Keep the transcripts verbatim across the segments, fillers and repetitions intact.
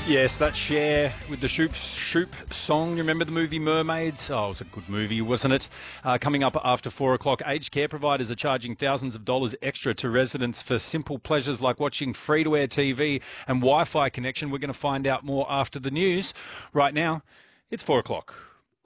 Yes, that's Cher with the Shoop Shoop song. You remember the movie Mermaids? Oh, it was a good movie, wasn't it? Uh, coming up after four o'clock, aged care providers are charging thousands of dollars extra to residents for simple pleasures like watching free-to-air T V and Wi-Fi connection. We're going to find out more after the news. Right now, it's four o'clock.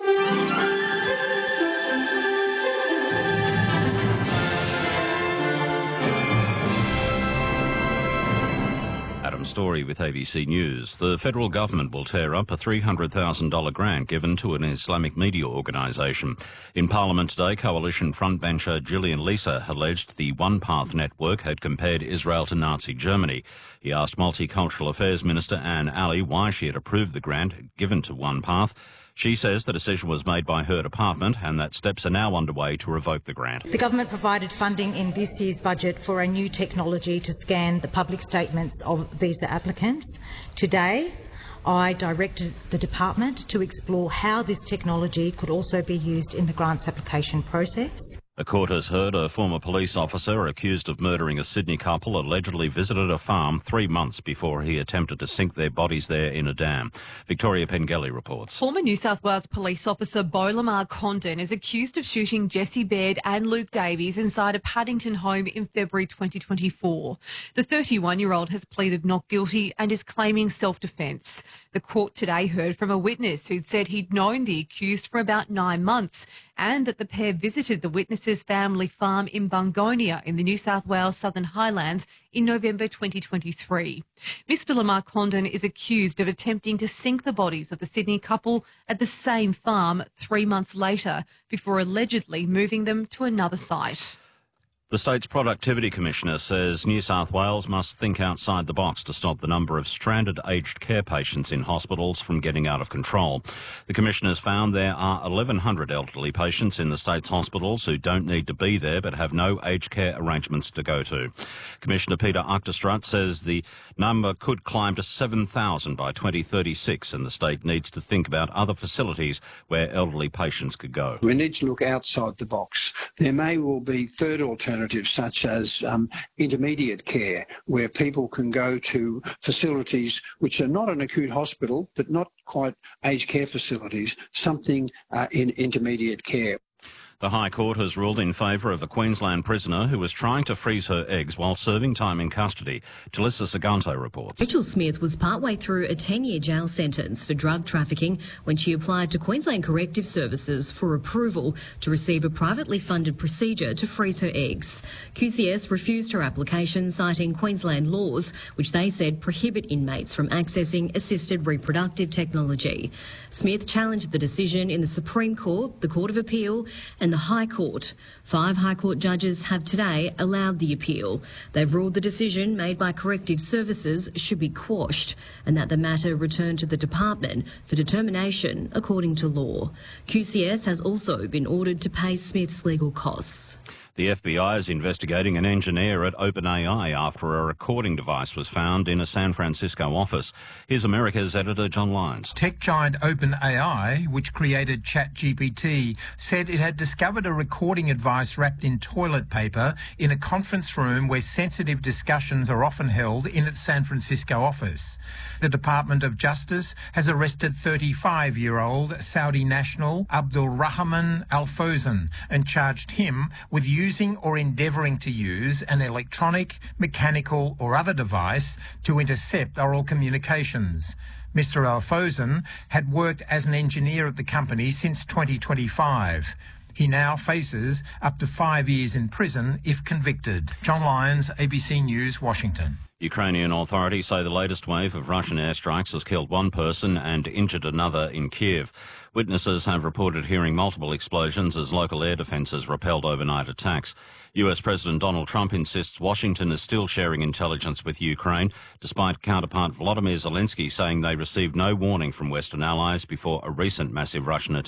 Adam Story with A B C News. The federal government will tear up a three hundred thousand dollars grant given to an Islamic media organisation. In Parliament today, Coalition frontbencher Gillian Lisa alleged the One Path network had compared Israel to Nazi Germany. He asked Multicultural Affairs Minister Anne Alley why she had approved the grant given to One Path. She says the decision was made by her department and that steps are now underway to revoke the grant. The government provided funding in this year's budget for a new technology to scan the public statements of visa applicants. Today, I directed the department to explore how this technology could also be used in the grants application process. A court has heard a former police officer accused of murdering a Sydney couple allegedly visited a farm three months before he attempted to sink their bodies there in a dam. Victoria Pengelly reports. Former New South Wales police officer Beau Lamar Condon is accused of shooting Jesse Baird and Luke Davies inside a Paddington home in February twenty twenty-four. The thirty-one-year-old has pleaded not guilty and is claiming self-defence. The court today heard from a witness who'd said he'd known the accused for about nine months and that the pair visited the witness's family farm in Bungonia in the New South Wales Southern Highlands in November twenty twenty-three. Mister Lamar Condon is accused of attempting to sink the bodies of the Sydney couple at the same farm three months later before allegedly moving them to another site. The state's Productivity Commissioner says New South Wales must think outside the box to stop the number of stranded aged care patients in hospitals from getting out of control. The Commissioner's found there are eleven hundred elderly patients in the state's hospitals who don't need to be there but have no aged care arrangements to go to. Commissioner Peter Achterstradt says the number could climb to seven thousand by twenty thirty-six and the state needs to think about other facilities where elderly patients could go. We need to look outside the box. There may well be third alternatives such as um, intermediate care, where people can go to facilities which are not an acute hospital but not quite aged care facilities, something uh, in intermediate care. The High Court has ruled in favour of a Queensland prisoner who was trying to freeze her eggs while serving time in custody. Talissa Saganto reports. Rachel Smith was partway through a ten-year jail sentence for drug trafficking when she applied to Queensland Corrective Services for approval to receive a privately funded procedure to freeze her eggs. Q C S refused her application, citing Queensland laws, which they said prohibit inmates from accessing assisted reproductive technology. Smith challenged the decision in the Supreme Court, the Court of Appeal and the High Court. Five High Court judges have today allowed the appeal. They've ruled the decision made by Corrective Services should be quashed and that the matter return to the department for determination according to law. Q C S has also been ordered to pay Smith's legal costs. The F B I is investigating an engineer at OpenAI after a recording device was found in a San Francisco office. Here's America's editor John Lyons. Tech giant OpenAI, which created ChatGPT, said it had discovered a recording device wrapped in toilet paper in a conference room where sensitive discussions are often held in its San Francisco office. The Department of Justice has arrested thirty-five-year-old Saudi national Abdul Rahman Al Fawzan and charged him with using using or endeavouring to use an electronic, mechanical or other device to intercept oral communications. Mister Al Fawzan had worked as an engineer at the company since twenty twenty-five. He now faces up to five years in prison if convicted. John Lyons, A B C News, Washington. Ukrainian authorities say the latest wave of Russian airstrikes has killed one person and injured another in Kiev. Witnesses have reported hearing multiple explosions as local air defences repelled overnight attacks. U S President Donald Trump insists Washington is still sharing intelligence with Ukraine, despite counterpart Volodymyr Zelensky saying they received no warning from Western allies before a recent massive Russian attack.